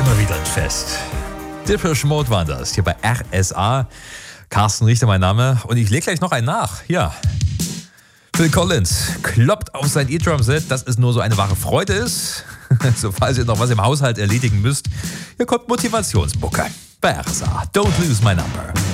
immer wieder ein Fest. Depeche Mode waren das, hier bei RSA. Carsten Richter mein Name und ich lege gleich noch einen nach. Ja, Phil Collins kloppt auf sein E-Drum-Set, dass es nur so eine wahre Freude ist. So, falls ihr noch was im Haushalt erledigen müsst. Hier kommt Motivationsmucke bei RSA. Don't lose my number.